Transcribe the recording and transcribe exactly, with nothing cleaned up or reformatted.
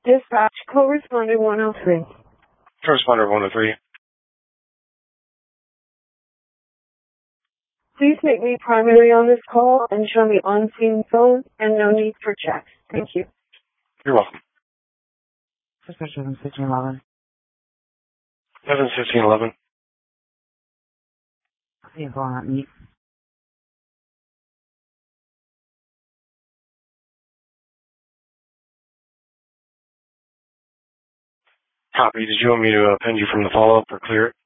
Dispatch, co-responder one oh three. Co-responder one oh three. Please make me primary on this call and show me on-scene phone and no need for checks. Thank you. You're welcome. Dispatch seven fifteen eleven. seven fifteen eleven. Vehicle on meet. Copy. Did you want me to uh, append you from the follow-up or clear it?